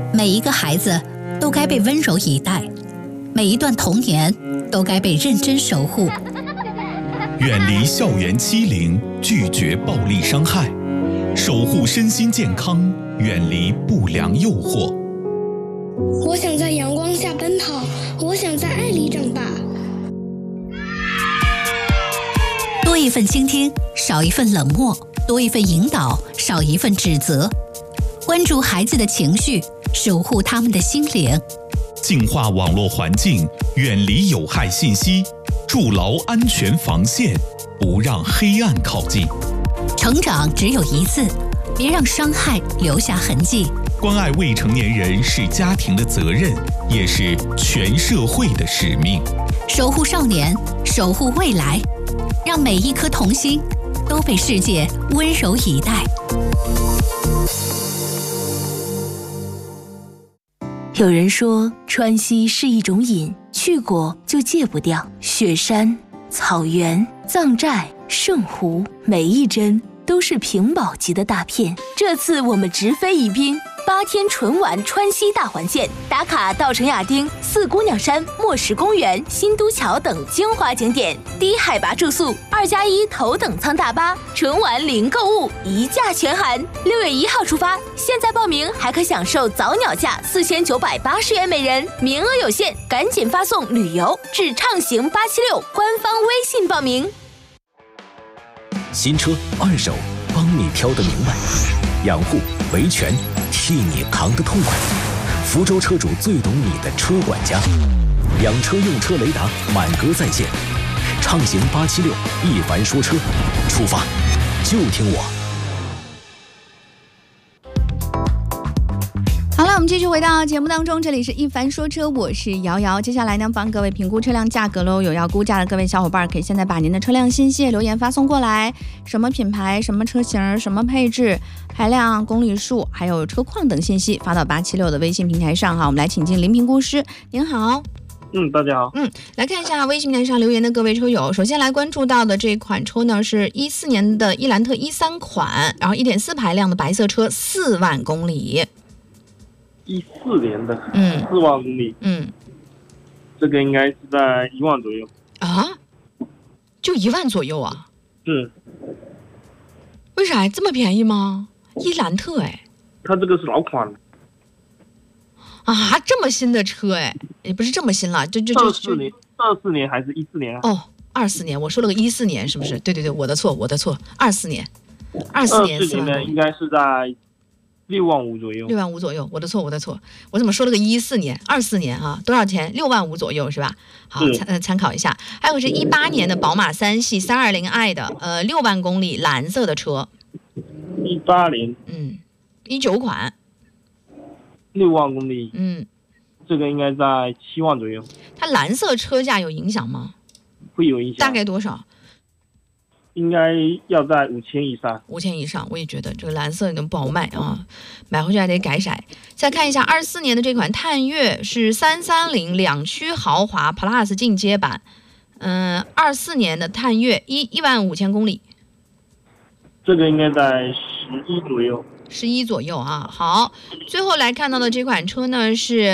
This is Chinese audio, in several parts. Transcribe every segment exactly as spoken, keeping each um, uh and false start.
每一个孩子都该被温柔以待，每一段童年都该被认真守护。 远离校园欺凌，拒绝暴力伤害，守护身心健康，远离不良诱惑。 我想在阳光下奔跑，我想在爱里长大。 多一份倾听，少一份冷漠；多一份引导，少一份指责。关注孩子的情绪，守护他们的心灵。 净化网络环境，远离有害信息，筑牢安全防线，不让黑暗靠近。 成长只有一次，别让伤害留下痕迹。 关爱未成年人是家庭的责任，也是全社会的使命。 守护少年，守护未来，让每一颗童心都被世界温柔以待。 有人说川西是一种瘾，去过就戒不掉。雪山、草原、藏寨、圣湖，每一帧都是屏保级的大片。这次我们直飞宜宾，八天纯玩川西大环线，打卡稻城亚丁、四姑娘山、墨石公园、新都桥等精华景点，低海拔住宿，二加一头等舱大巴，纯玩零购物，一价全含。六月一号出发，现在报名还可享受早鸟价四千九百八十元每人，名额有限，赶紧发送旅游至畅行八七六官方微信报名。 新车二手，帮你挑得明白，养护维权替你扛得痛快。福州车主最懂你的车管家，养车用车雷达满格在线。畅行八七六，一凡说车，出发就听我。 好了，我们继续回到节目当中，这里是一凡说车，我是瑶瑶。接下来呢，帮各位评估车辆价格喽。有要估价的各位小伙伴，可以现在把您的车辆信息留言发送过来，什么品牌、什么车型、什么配置、排量、公里数，还有车况等信息发到八七六的微信平台上哈。我们来请进林评估师，您好。 嗯，大家好。 嗯，来看一下微信平台上留言的各位车友。首先来关注到的这款车呢，是一四年的伊兰特一三款，然后一点四排量的白色车，四万公里。 一四年的， 嗯， 四万公里， 嗯， 这个应该是在一万左右啊，就一万左右啊？ 是， 为啥这么便宜吗？伊兰特哎， 它这个是老款啊，这么新的车哎，也不是这么新了，就就就二四年，二四年还是一四年啊？ 哦，二四年，我说了个一四年，是不是？对对对，我的错，我的错，二四年，二四年， 二四年呢，应该是在六万五左右， 六万五左右，我的错，我的错，我怎么说了个一四年、二四年啊？多少钱？六万五左右是吧？好，参呃参考一下。还有是一八年的宝马三系三二零 i 的，呃，六万公里蓝色的车。 一八年， 嗯，一九款， 六万公里， 嗯， 这个应该在七万左右。 它蓝色车价有影响吗？ 会有影响。 大概多少？ 应该要在五千以上， 五千以上，我也觉得这个蓝色有点不好卖啊，买回去还得改色。再看一下二四年的这款探岳是三三零两驱豪华 Plus 进阶版，嗯，二四年的探岳一一万五千公里， 这个应该在十一左右， 十一左右啊。好，最后来看到的这款车呢是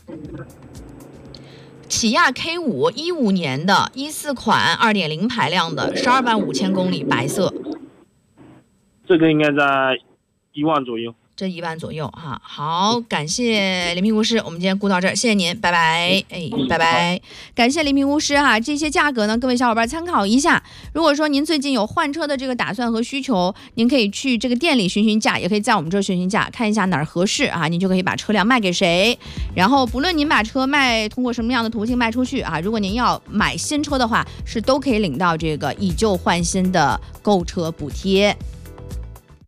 起亚 K 五 一五年的一四款 二点零 排量的十二万五千公里白色， 这个应该在一万左右， 这一万左右哈。好，感谢林评估师，我们今天估到这儿，谢谢您，拜拜。哎，拜拜，感谢林评估师哈。这些价格呢，各位小伙伴参考一下。如果说您最近有换车的这个打算和需求，您可以去这个店里询询价，也可以在我们这儿询询价，看一下哪儿合适啊，您就可以把车辆卖给谁。然后不论您把车卖通过什么样的途径卖出去啊，如果您要买新车的话，是都可以领到这个以旧换新的购车补贴。